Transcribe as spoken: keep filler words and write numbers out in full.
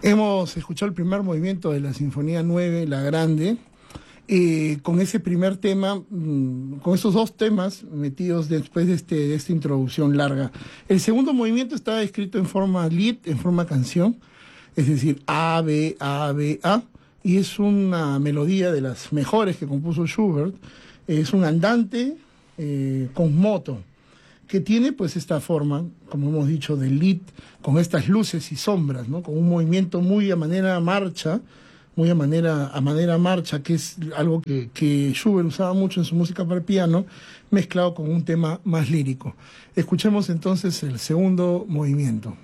Hemos escuchado el primer movimiento de la Sinfonía nueve, La Grande, eh, con ese primer tema, mmm, con esos dos temas metidos después de, este, de esta introducción larga. El segundo movimiento está escrito en forma lied, en forma canción, es decir, A, B, A, B, A, y es una melodía de las mejores que compuso Schubert. Es un andante eh, con moto, que tiene pues esta forma, como hemos dicho, de lied, con estas luces y sombras, ¿no? Con un movimiento muy a manera marcha, muy a manera, a manera marcha, que es algo que, que Schubert usaba mucho en su música para piano, mezclado con un tema más lírico. Escuchemos entonces el segundo movimiento.